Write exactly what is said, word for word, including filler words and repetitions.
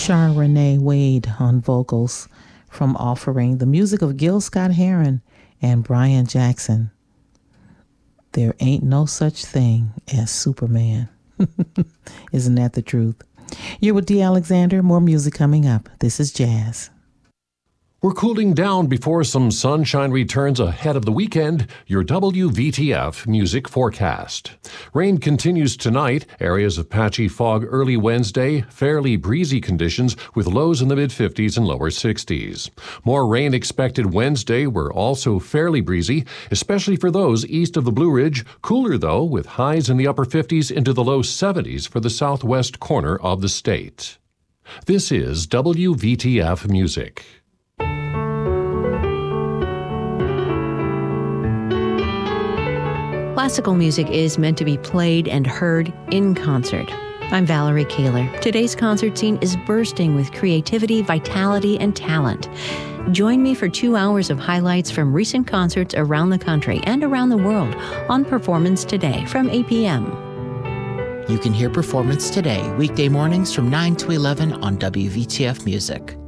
Char Renee Wade on vocals from Offering, the music of Gil Scott-Heron and Brian Jackson. There ain't no such thing as Superman. Isn't that the truth? You're with Dee Alexander. More music coming up. This is Jazz. We're cooling down before some sunshine returns ahead of the weekend. Your W V T F music forecast. Rain continues tonight. Areas of patchy fog early Wednesday. Fairly breezy conditions with lows in the mid fifties and lower sixties. More rain expected Wednesday. We're also fairly breezy, especially for those east of the Blue Ridge. Cooler, though, with highs in the upper fifties into the low seventies for the southwest corner of the state. This is W V T F Music. Classical music is meant to be played and heard in concert. I'm Valerie Kaler. Today's concert scene is bursting with creativity, vitality, and talent. Join me for two hours of highlights from recent concerts around the country and around the world on Performance Today from eight p.m. You can hear Performance Today weekday mornings from nine to eleven on W V T F Music.